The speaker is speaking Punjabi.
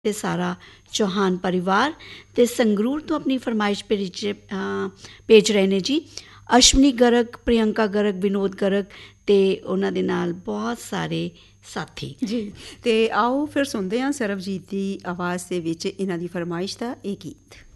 ਤੇ ਸਾਰਾ ਚੌਹਾਨ ਪਰਿਵਾਰ ਅਤੇ ਸੰਗਰੂਰ ਤੋਂ ਆਪਣੀ ਫਰਮਾਇਸ਼ ਭੇਜ ਰਹੇ ਨੇ ਜੀ ਅਸ਼ਵਨੀ ਗਰਗ, ਪ੍ਰਿਯੰਕਾ ਗਰਗ, ਵਿਨੋਦ ਗਰਗ ਅਤੇ ਉਹਨਾਂ ਦੇ ਨਾਲ ਬਹੁਤ ਸਾਰੇ ਸਾਥੀ ਜੀ। ਅਤੇ ਆਓ ਫਿਰ ਸੁਣਦੇ ਹਾਂ ਸਰਬਜੀਤ ਦੀ ਆਵਾਜ਼ ਦੇ ਵਿੱਚ ਇਹਨਾਂ ਦੀ ਫਰਮਾਇਸ਼ ਦਾ ਇਹ ਗੀਤ।